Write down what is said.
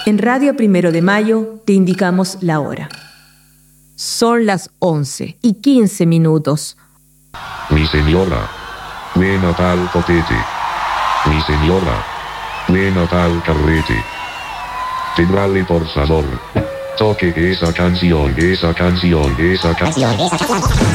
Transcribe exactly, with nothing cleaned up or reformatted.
En Radio Primero de Mayo te indicamos la hora. Son las once y quince minutos. Mi señora, buena tal copete. Mi señora, buena tal carrete. Tendrle por favor, toque esa canción, esa canción, esa canción.